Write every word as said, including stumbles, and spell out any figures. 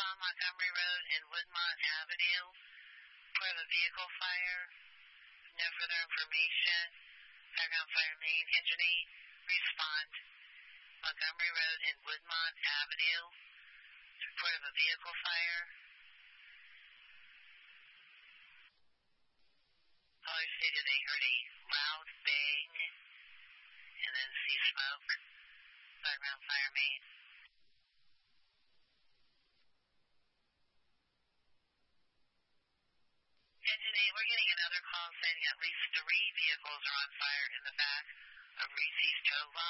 on Montgomery Road and Woodmont Avenue. Report of a vehicle fire. No further information. Background fire main. Engine eight. Respond. Montgomery Road and Woodmont Avenue. Report of a vehicle fire. Caller stated they heard a loud bang and then see smoke. Background fire main. Engine eight, we're getting another call saying at least three vehicles are on fire in the back of Reese's tow lot.